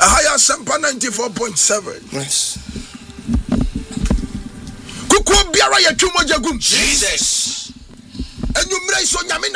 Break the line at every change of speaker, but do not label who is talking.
Ahaya Sampa 94.7.
Yes.
Kuku biara ya twumogya gum.
Jesus.
Enumre so nyame